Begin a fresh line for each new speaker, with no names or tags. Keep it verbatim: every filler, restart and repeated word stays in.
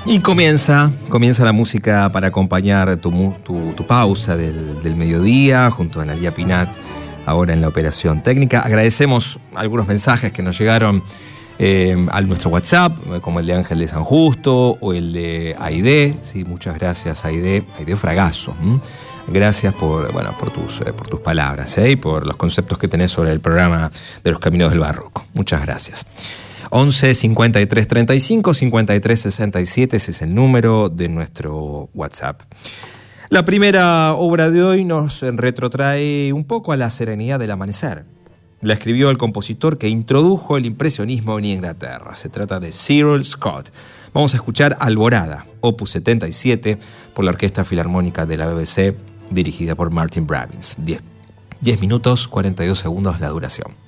Y comienza, comienza la música para acompañar tu, tu, tu pausa del, del mediodía junto a Analía Pinat, ahora en la operación técnica. Agradecemos algunos mensajes que nos llegaron eh, a nuestro WhatsApp, como el de Ángel de San Justo o el de Aide. Sí, muchas gracias, Aide, Aide Fragasso. ¿m? Gracias por, bueno, por, tus, eh, por tus palabras ¿eh? y por los conceptos que tenés sobre el programa de los Caminos del Barroco. Muchas gracias. once cincuenta y tres treinta y cinco cincuenta y tres sesenta y siete, ese es el número de nuestro WhatsApp. La primera obra de hoy nos retrotrae un poco a la serenidad del amanecer. La escribió el compositor que introdujo el impresionismo en Inglaterra. Se trata de Cyril Scott. Vamos a escuchar Alborada, opus setenta y siete, por la Orquesta Filarmónica de la B B C, dirigida por Martin Bravins. diez minutos, cuarenta y dos segundos la duración.